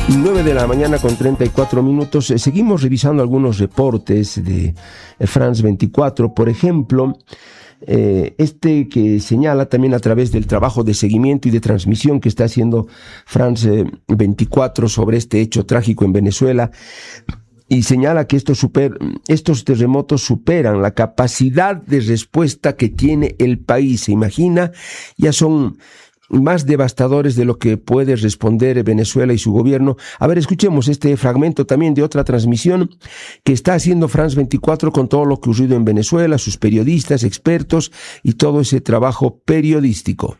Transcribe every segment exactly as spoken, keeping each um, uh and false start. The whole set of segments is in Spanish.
nueve de la mañana con treinta y cuatro minutos. Seguimos revisando algunos reportes de France veinticuatro. Por ejemplo, eh, este que señala también a través del trabajo de seguimiento y de transmisión que está haciendo France veinticuatro sobre este hecho trágico en Venezuela, y señala que estos, super, estos terremotos superan la capacidad de respuesta que tiene el país. Se imagina, ya son más devastadores de lo que puede responder Venezuela y su gobierno. A ver, escuchemos este fragmento también de otra transmisión que está haciendo France veinticuatro con todo lo que ha ocurrido en Venezuela, sus periodistas, expertos y todo ese trabajo periodístico.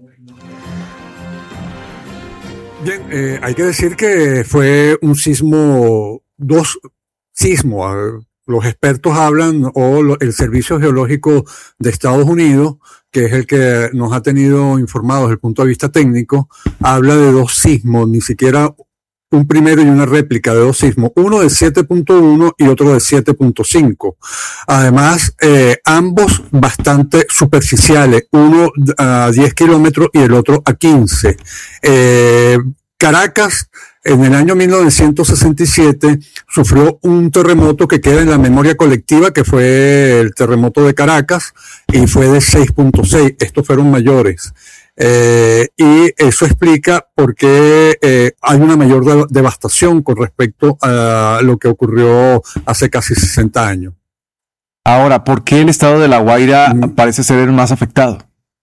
Bien, eh, hay que decir que fue un sismo, dos sismos. Los expertos hablan, o lo, el Servicio Geológico de Estados Unidos, que es el que nos ha tenido informados desde el punto de vista técnico, habla de dos sismos, ni siquiera un primero y una réplica de dos sismos, uno de siete punto uno y otro de siete punto cinco. Además, eh, ambos bastante superficiales, uno a diez kilómetros y el otro a quince. Eh, Caracas, en el año mil novecientos sesenta y siete, sufrió un terremoto que queda en la memoria colectiva, que fue el terremoto de Caracas, y fue de seis punto seis. Estos fueron mayores. Eh, y eso explica por qué eh, hay una mayor de- devastación con respecto a lo que ocurrió hace casi sesenta años. Ahora, ¿por qué el estado de La Guaira Mm. parece ser el más afectado?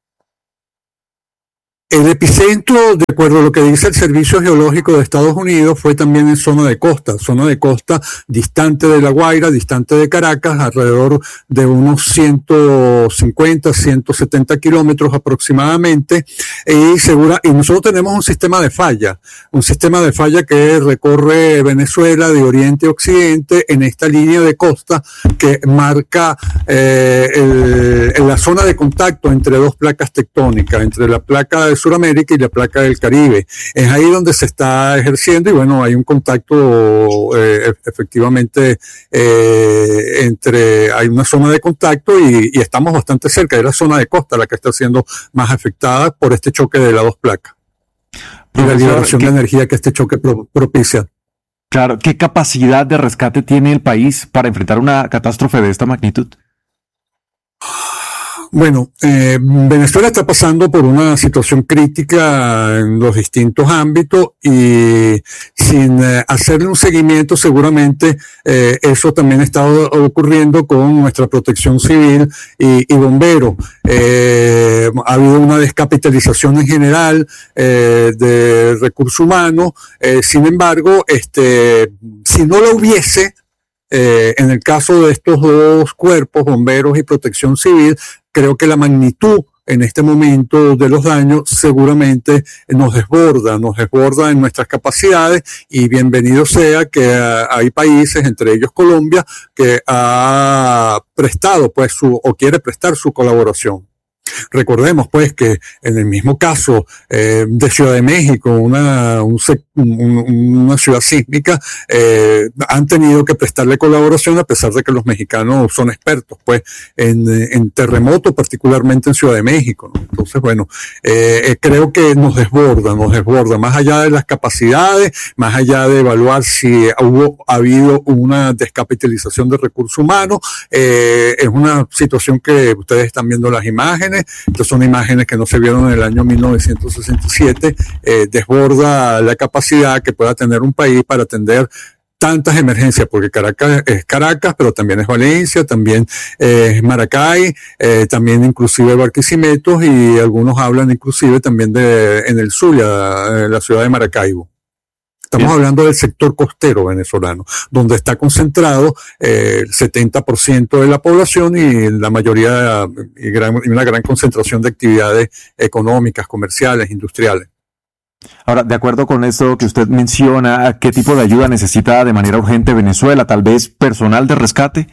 El epicentro, de acuerdo a lo que dice el Servicio Geológico de Estados Unidos, fue también en zona de costa, zona de costa distante de La Guaira, distante de Caracas, alrededor de unos ciento cincuenta, ciento setenta kilómetros aproximadamente, y segura, y nosotros tenemos un sistema de falla, un sistema de falla que recorre Venezuela de oriente a occidente en esta línea de costa que marca eh, el, en la zona de contacto entre dos placas tectónicas, entre la placa de Sudamérica y la placa del Caribe. Es ahí donde se está ejerciendo y bueno, hay un contacto eh, efectivamente eh, entre, hay una zona de contacto y, y estamos bastante cerca de la zona de costa, la que está siendo más afectada por este choque de las dos placas. Y la liberación de energía que este choque pro, propicia. Claro, ¿qué capacidad de rescate tiene el país para enfrentar una catástrofe de esta magnitud? Bueno, eh, Venezuela está pasando por una situación crítica en los distintos ámbitos y sin eh, hacerle un seguimiento seguramente eh, eso también está ocurriendo con nuestra protección civil y, y bomberos. Eh, ha habido una descapitalización en general eh, de recursos humanos. Eh, sin embargo, este, si no lo hubiese, eh, en el caso de estos dos cuerpos, bomberos y protección civil, creo que la magnitud en este momento de los daños seguramente nos desborda, nos desborda en nuestras capacidades y bienvenido sea que uh, hay países, entre ellos Colombia, que ha prestado pues su, o quiere prestar su colaboración. Recordemos pues que en el mismo caso eh, de Ciudad de México, una, un, un, una ciudad sísmica, eh, han tenido que prestarle colaboración a pesar de que los mexicanos son expertos pues en, en terremotos, particularmente en Ciudad de México, ¿no? Entonces bueno, eh, creo que nos desborda, nos desborda, más allá de las capacidades, más allá de evaluar si hubo ha habido una descapitalización de recursos humanos, eh, es una situación que ustedes están viendo las imágenes. Estas son imágenes que no se vieron en el año mil novecientos sesenta y siete, eh, desborda la capacidad que pueda tener un país para atender tantas emergencias, porque Caracas es Caracas, pero también es Valencia, también eh, es Maracay, eh, también inclusive Barquisimeto y algunos hablan inclusive también de en el Zulia, la ciudad de Maracaibo. Estamos Bien. hablando del sector costero venezolano, donde está concentrado eh, el setenta por ciento de la población y la mayoría, y, gran, y una gran concentración de actividades económicas, comerciales, industriales. Ahora, de acuerdo con esto que usted menciona, ¿qué tipo de ayuda necesita de manera urgente Venezuela? ¿Tal vez personal de rescate?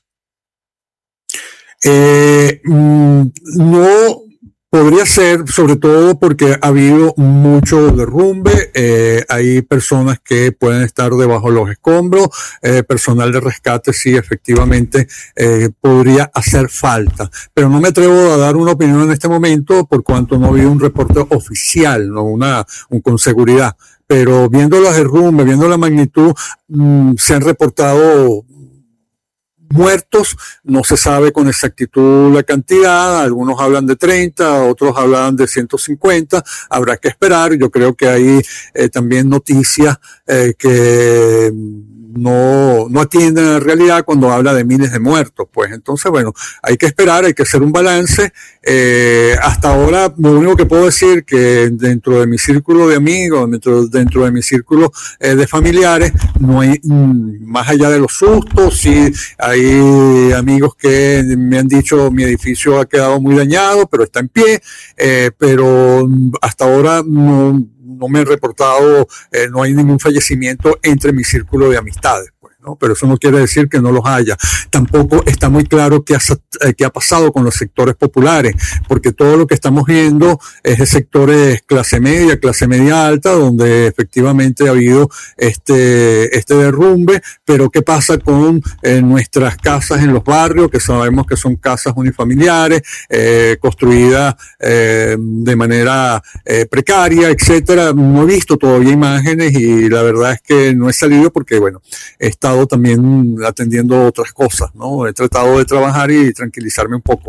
Eh, no... Podría ser, sobre todo porque ha habido mucho derrumbe, eh, hay personas que pueden estar debajo de los escombros, eh, personal de rescate sí, efectivamente, eh, podría hacer falta. Pero no me atrevo a dar una opinión en este momento por cuanto no ha habido un reporte oficial, no una, un, con seguridad. pero viendo las derrumbes, viendo la magnitud, mmm, se han reportado muertos, no se sabe con exactitud la cantidad, algunos hablan de treinta, otros hablan de ciento cincuenta, habrá que esperar. Yo creo que hay eh, también noticias eh, que no, no atienden a la realidad cuando habla de miles de muertos, pues entonces bueno, hay que esperar, hay que hacer un balance. Eh, hasta ahora lo único que puedo decir que dentro de mi círculo de amigos, dentro, dentro de mi círculo eh, de familiares, no hay, mm, más allá de los sustos, sí hay amigos que me han dicho mi edificio ha quedado muy dañado, pero está en pie, eh, pero hasta ahora no no me han reportado, eh, no hay ningún fallecimiento entre mi círculo de amistades, pues, ¿no? Pero eso no quiere decir que no los haya. Tampoco está muy claro qué ha, eh, qué ha pasado con los sectores populares, porque todo lo que estamos viendo es de sectores clase media, clase media alta, donde efectivamente ha habido este, este derrumbe, pero qué pasa con eh, nuestras casas en los barrios, que sabemos que son casas unifamiliares, eh, construidas eh, de manera eh, precaria, etcétera. No he visto todavía imágenes y la verdad es que no he salido porque, bueno, he estado también atendiendo otras cosas, ¿no? He tratado de trabajar y tranquilizarme un poco.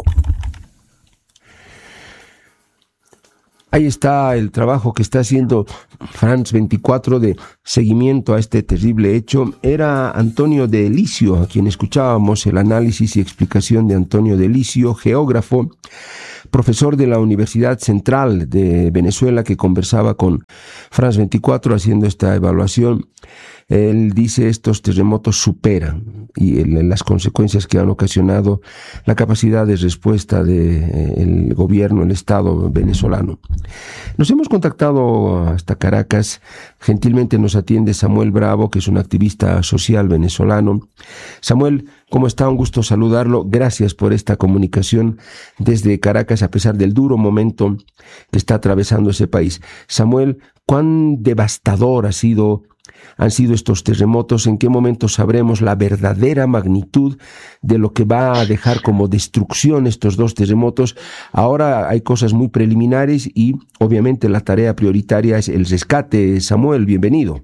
Ahí está el trabajo que está haciendo France veinticuatro de seguimiento a este terrible hecho. Era Antonio de Licio, a quien escuchábamos el análisis y explicación de Antonio de Licio, geógrafo, profesor de la Universidad Central de Venezuela, que conversaba con France veinticuatro haciendo esta evaluación. Él dice estos terremotos superan y el, las consecuencias que han ocasionado la capacidad de respuesta del gobierno, el Estado venezolano. Nos hemos contactado hasta Caracas. Gentilmente nos atiende Samuel Bravo, que es un activista social venezolano. Samuel, ¿cómo está? Un gusto saludarlo. Gracias por esta comunicación desde Caracas, a pesar del duro momento que está atravesando ese país. Samuel, ¿cuán devastador ha sido han sido estos terremotos? ¿En qué momento sabremos la verdadera magnitud de lo que va a dejar como destrucción estos dos terremotos? Ahora hay cosas muy preliminares y obviamente la tarea prioritaria es el rescate. Samuel, bienvenido.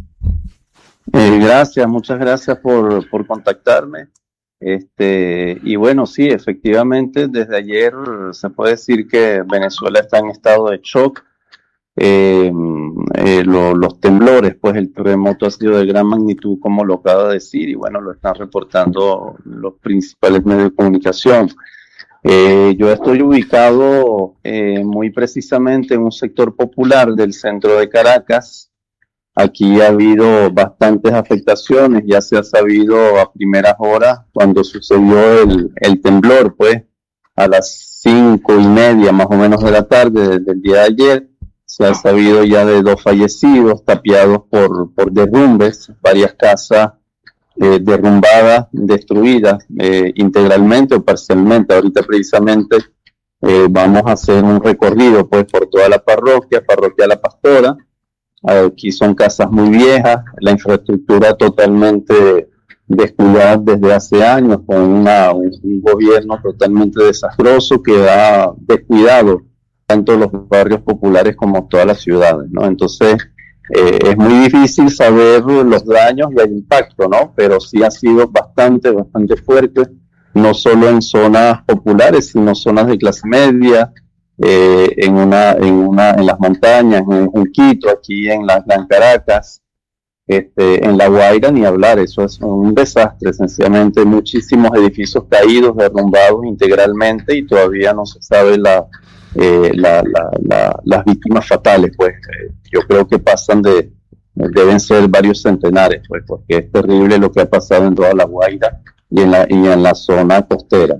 Eh, gracias, muchas gracias por, por contactarme. Este, y bueno, sí, efectivamente, desde ayer se puede decir que Venezuela está en estado de shock. Eh, eh, lo, los temblores, pues el terremoto ha sido de gran magnitud, como lo acaba de decir, y bueno, lo están reportando los principales medios de comunicación. Eh, yo estoy ubicado eh, muy precisamente en un sector popular del centro de Caracas. Aquí ha habido bastantes afectaciones, ya se ha sabido a primeras horas cuando sucedió el, el temblor, pues a las cinco y media más o menos de la tarde del día de ayer. Se ha sabido ya de dos fallecidos tapiados por, por derrumbes, varias casas eh, derrumbadas, destruidas eh, integralmente o parcialmente. Ahorita precisamente eh, vamos a hacer un recorrido pues por toda la parroquia, parroquia La Pastora. Aquí son casas muy viejas, la infraestructura totalmente descuidada desde hace años, con una, un, un gobierno totalmente desastroso que ha descuidado tanto los barrios populares como todas las ciudades, ¿no? Entonces, eh, es muy difícil saber los daños y el impacto, ¿no? Pero sí ha sido bastante, bastante fuerte, no solo en zonas populares, sino zonas de clase media, eh, en una, en una, en las montañas, en Junquito, aquí en la Gran Caracas, este, en La Guaira, ni hablar. Eso es un desastre, sencillamente muchísimos edificios caídos, derrumbados integralmente, y todavía no se sabe la Eh, la, la, la, las víctimas fatales, pues eh, yo creo que pasan de, deben ser varios centenares, pues, porque es terrible lo que ha pasado en toda La Guaira y en la, y en la zona costera.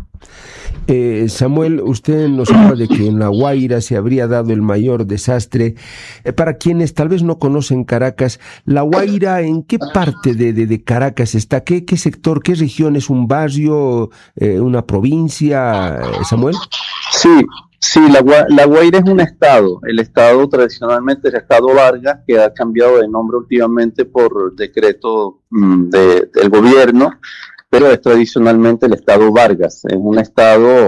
Eh, Samuel, usted nos habla de que en La Guaira se habría dado el mayor desastre. Eh, para quienes tal vez no conocen Caracas, La Guaira, ¿en qué parte de, de, de Caracas está? ¿Qué, qué sector, qué región? ¿Es un barrio, eh, una provincia, eh, Samuel? Sí. Sí, la, la Guaira es un estado, el estado tradicionalmente es el estado Vargas, que ha cambiado de nombre últimamente por decreto mm, de, del gobierno, pero es tradicionalmente el estado Vargas, es un estado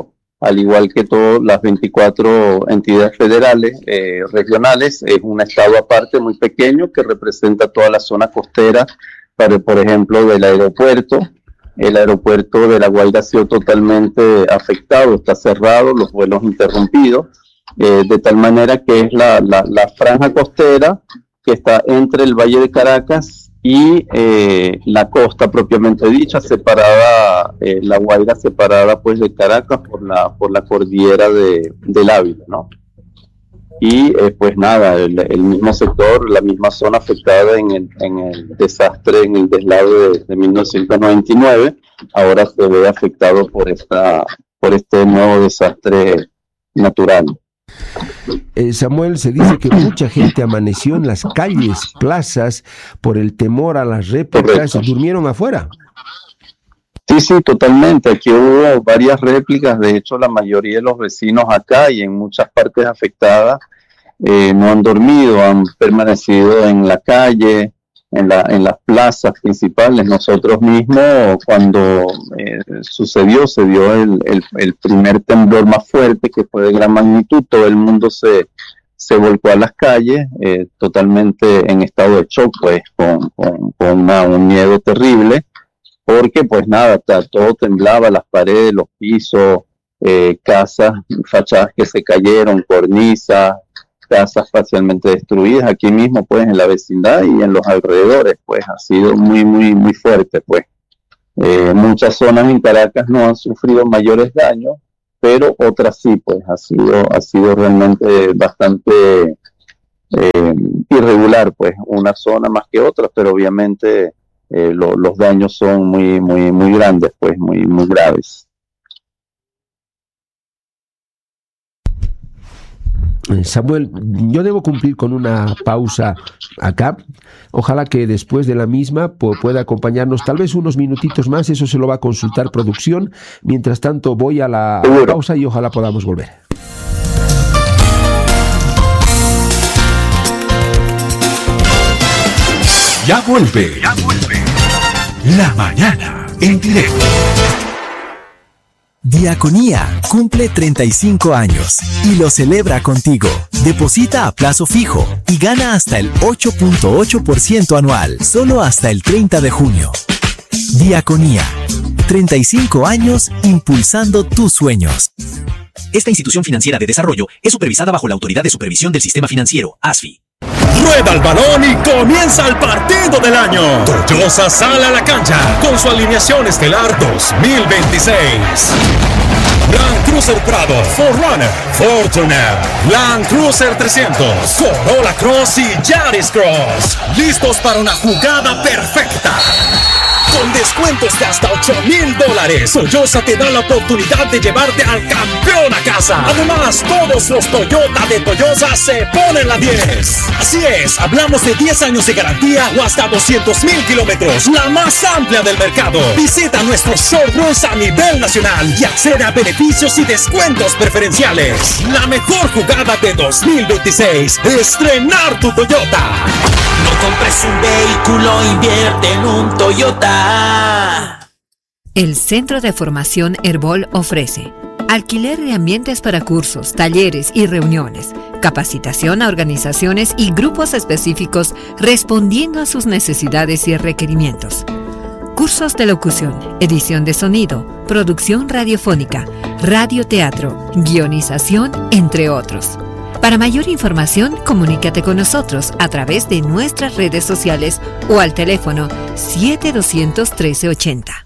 al igual que todas las veinticuatro entidades federales, eh, regionales. Es un estado aparte muy pequeño que representa toda la zona costera, para, por ejemplo, del aeropuerto. El aeropuerto de La Guaira ha sido totalmente afectado, está cerrado, los vuelos interrumpidos, eh, de tal manera que es la, la, la franja costera que está entre el Valle de Caracas y eh, la costa propiamente dicha, separada, eh, La Guaira separada pues de Caracas por la, por la cordillera de, del Ávila, ¿no? Y eh, pues nada, el, el mismo sector, la misma zona afectada en el, en el desastre, en el deslave de, de mil novecientos noventa y nueve, ahora se ve afectado por, esta, por este nuevo desastre natural. Eh, Samuel, se dice que mucha gente amaneció en las calles, plazas, por el temor a las réplicas. Correcto. ¿Durmieron afuera? Sí, sí, totalmente. Aquí hubo varias réplicas. De hecho, la mayoría de los vecinos acá y en muchas partes afectadas eh, no han dormido, han permanecido en la calle, en, la, en las plazas principales. Nosotros mismos, cuando eh, sucedió, se dio el, el, el primer temblor más fuerte, que fue de gran magnitud, todo el mundo se, se volcó a las calles, eh, totalmente en estado de shock, pues, con, con, con una, un miedo terrible, porque, pues nada, todo temblaba, las paredes, los pisos, eh, casas, fachadas que se cayeron, cornisas, casas parcialmente destruidas aquí mismo, pues en la vecindad y en los alrededores, pues ha sido muy, muy, muy fuerte, pues. Eh, muchas zonas en Caracas no han sufrido mayores daños, pero otras sí, pues ha sido, ha sido realmente bastante eh, irregular, pues una zona más que otra, pero obviamente eh, lo, los daños son muy, muy, muy grandes, pues muy, muy graves. Samuel, yo debo cumplir con una pausa acá. Ojalá que después de la misma pueda acompañarnos tal vez unos minutitos más. Eso se lo va a consultar producción. Mientras tanto voy a la, a la pausa y ojalá podamos volver. Ya vuelve, ya vuelve. La mañana en directo. Diaconía cumple treinta y cinco años y lo celebra contigo. Deposita a plazo fijo y gana hasta el ocho punto ocho por ciento anual, solo hasta el treinta de junio. Diaconía, treinta y cinco años impulsando tus sueños. Esta institución financiera de desarrollo es supervisada bajo la Autoridad de Supervisión del Sistema Financiero, A S F I. Rueda el balón y comienza el partido del año. Toyosa sale a la cancha con su alineación estelar dos mil veintiséis. Land Cruiser Prado, cuatro runner, Fortuner, Land Cruiser trescientos, Corolla Cross y Yaris Cross. Listos para una jugada perfecta. Con descuentos de hasta ocho mil dólares, Toyosa te da la oportunidad de llevarte al campeón a casa. Además, todos los Toyota de Toyosa se ponen la diez. Así es, hablamos de diez años de garantía o hasta doscientos mil kilómetros, la más amplia del mercado. Visita nuestros showrooms a nivel nacional y accede a beneficios y descuentos preferenciales. La mejor jugada de dos mil veintiséis, estrenar tu Toyota. No compres un vehículo, invierte en un Toyota. El Centro de Formación Herbol ofrece alquiler de ambientes para cursos, talleres y reuniones, capacitación a organizaciones y grupos específicos respondiendo a sus necesidades y requerimientos. Cursos de locución, edición de sonido, producción radiofónica, radioteatro, guionización, entre otros. Para mayor información, comunícate con nosotros a través de nuestras redes sociales o al teléfono siete doscientos trece ochenta.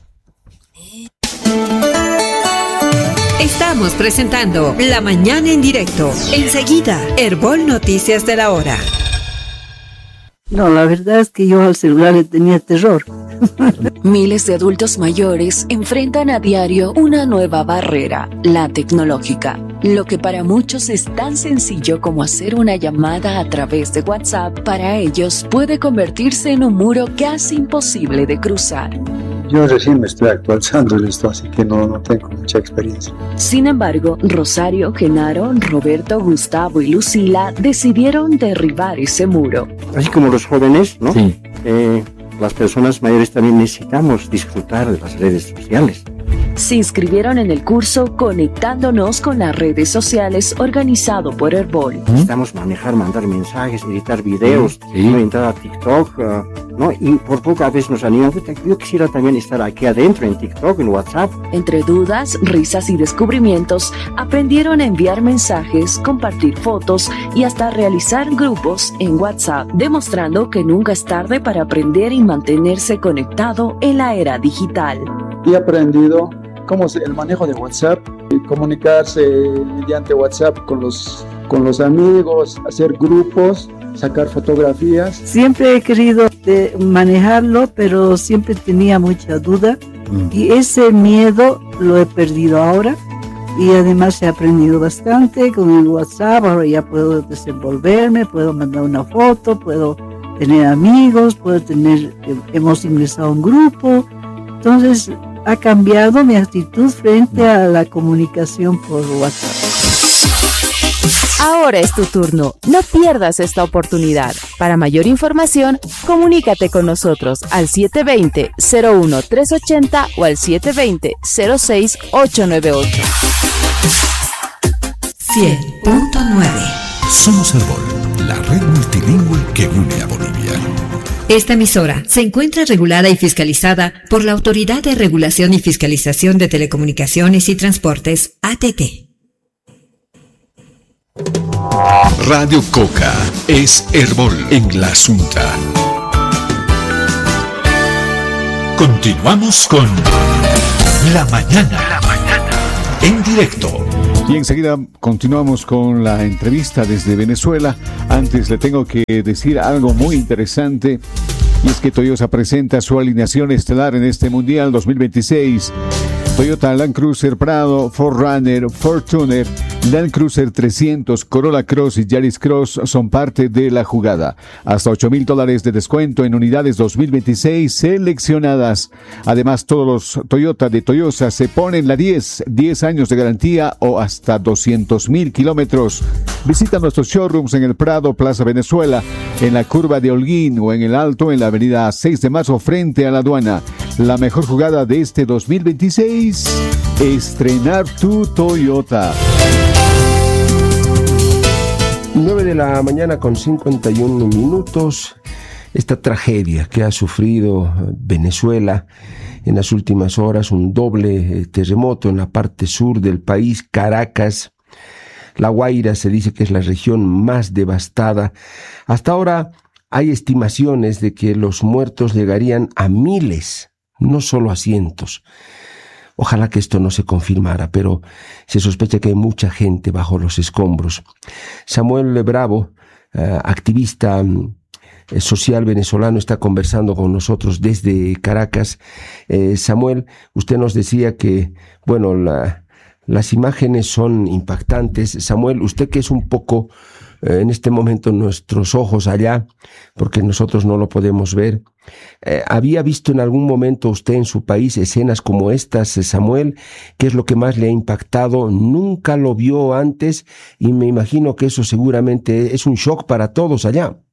Estamos presentando La Mañana en Directo. Enseguida, Herbol Noticias de la Hora. No, la verdad es que yo al celular le tenía terror. Miles de adultos mayores enfrentan a diario una nueva barrera, la tecnológica. Lo que para muchos es tan sencillo como hacer una llamada a través de WhatsApp, para ellos puede convertirse en un muro casi imposible de cruzar. Yo recién me estoy actualizando en esto, así que no, no tengo mucha experiencia. Sin embargo, Rosario, Genaro, Roberto, Gustavo y Lucila decidieron derribar ese muro. Así como los jóvenes, ¿no? Sí. Eh, las personas mayores también necesitamos disfrutar de las redes sociales. Se inscribieron en el curso Conectándonos con las redes sociales organizado por Herbol. Necesitamos manejar, mandar mensajes, editar videos, sí. ¿no? Entrar a TikTok, uh, ¿no? Y por poco a veces nos animan. Yo quisiera también estar aquí adentro en TikTok, en WhatsApp. Entre dudas, risas y descubrimientos, aprendieron a enviar mensajes, compartir fotos y hasta realizar grupos en WhatsApp, demostrando que nunca es tarde para aprender y mantenerse conectado en la era digital. He aprendido cómo es el manejo de WhatsApp, comunicarse mediante WhatsApp con los, con los amigos, hacer grupos, sacar fotografías. Siempre he querido de manejarlo, pero siempre tenía mucha duda mm. y ese miedo lo he perdido ahora. Y además he aprendido bastante con el WhatsApp. Ahora ya puedo desenvolverme, puedo mandar una foto, puedo tener amigos, puedo tener, hemos ingresado a un grupo. Entonces ha cambiado mi actitud frente a la comunicación por WhatsApp. Ahora es tu turno. No pierdas esta oportunidad. Para mayor información, comunícate con nosotros al siete dos cero, cero uno tres ocho cero o al siete dos cero, cero seis ocho nueve ocho. cien punto nueve. Somos Herbol, la red multilingüe que une a Bolivia. Esta emisora se encuentra regulada y fiscalizada por la Autoridad de Regulación y Fiscalización de Telecomunicaciones y Transportes, A T T. Radio Coca es Herbol en la Asunta. Continuamos con La Mañana. La Mañana. En directo. Y enseguida continuamos con la entrevista desde Venezuela. Antes le tengo que decir algo muy interesante, y es que Toyota presenta su alineación estelar en este Mundial dos mil veintiséis. Toyota Land Cruiser Prado, cuatro Runner, Fortuner, Land Cruiser trescientos, Corolla Cross y Yaris Cross son parte de la jugada. Hasta ocho mil dólares de descuento en unidades dos mil veintiséis seleccionadas. Además, todos los Toyota de Toyosa se ponen la diez, diez años de garantía o hasta doscientos mil kilómetros. Visita nuestros showrooms en el Prado, Plaza Venezuela, en la curva de Holguín o en el Alto, en la avenida seis de marzo frente a la aduana. La mejor jugada de este dos mil veintiséis, estrenar tu Toyota. nueve de la mañana con cincuenta y uno minutos. Esta tragedia que ha sufrido Venezuela en las últimas horas, un doble terremoto en la parte sur del país, Caracas. La Guaira se dice que es la región más devastada. Hasta ahora hay estimaciones de que los muertos llegarían a miles, no solo a cientos. Ojalá que esto no se confirmara, pero se sospecha que hay mucha gente bajo los escombros. Samuel Bravo, eh, activista eh, social venezolano, está conversando con nosotros desde Caracas. Eh, Samuel, usted nos decía que, bueno, la, las imágenes son impactantes. Samuel, usted que es un poco eh, en este momento nuestros ojos allá, porque nosotros no lo podemos ver, Eh, ¿había visto en algún momento usted en su país escenas como estas, Samuel? ¿Qué es lo que más le ha impactado? ¿Nunca lo vio antes? Y me imagino que eso seguramente es un shock para todos allá.